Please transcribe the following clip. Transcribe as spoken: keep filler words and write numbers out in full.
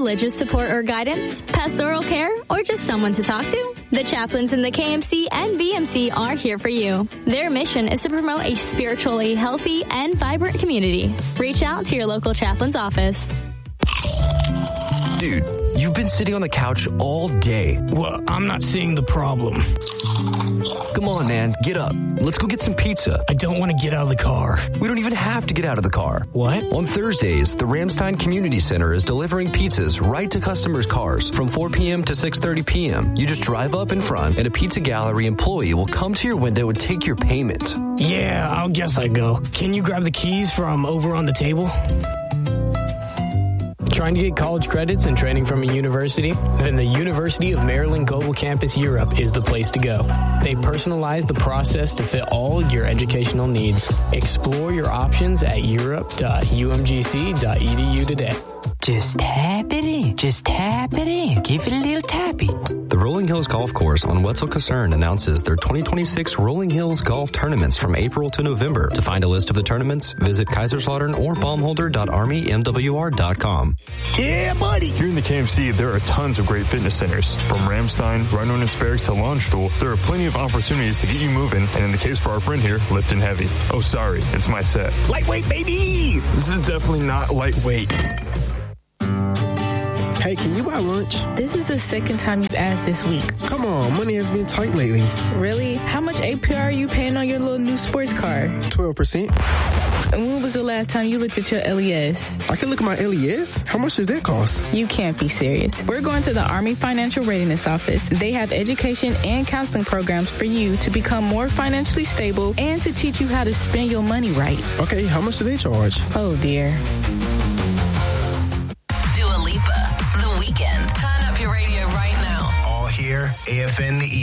religious support or guidance, pastoral care, or just someone to talk to? The chaplains in the K M C and V M C are here for you. Their mission is to promote a spiritually healthy and vibrant community. Reach out to your local chaplain's office. Dude, you've been sitting on the couch all day. Well, I'm not seeing the problem. Come on, man, get up. Let's go get some pizza. I don't want to get out of the car. We don't even have to get out of the car. What? On Thursdays, the Ramstein Community Center is delivering pizzas right to customers' cars from four p.m. to six thirty p.m. You just drive up in front, and a Pizza Gallery employee will come to your window and take your payment. Yeah, I'll guess I go. Can you grab the keys from over on the table? Trying to get college credits and training from a university? Then the University of Maryland Global Campus Europe is the place to go. They personalize the process to fit all your educational needs. Explore your options at europe dot u m g c dot e d u today. Just tap it in. Just tap it in. Give it a little tappy. The Rolling Hills Golf Course on Wetzel Kasern announces their twenty twenty-six Rolling Hills Golf Tournaments from April to November. To find a list of the tournaments, visit Kaiserslautern or baumholder dot army m w r dot com. Yeah, buddy! Here in the K M C, there are tons of great fitness centers. From Ramstein, Rhino-Nance Barracks to Launchstool, there are plenty of opportunities to get you moving, and in the case for our friend here, lifting heavy. Oh, sorry, it's my set. Lightweight, baby! This is definitely not lightweight. Hey, can you buy lunch? This is the second time you've asked this week. Come on, money has been tight lately. Really? How much A P R are you paying on your little new sports car? twelve percent. And when was the last time you looked at your L E S? I can look at my L E S? How much does that cost? You can't be serious. We're going to the Army Financial Readiness Office. They have education and counseling programs for you to become more financially stable and to teach you how to spend your money right. Okay, how much do they charge? Oh, dear. Dua Lipa, The Weeknd. Turn up your radio right now. All here, A F N The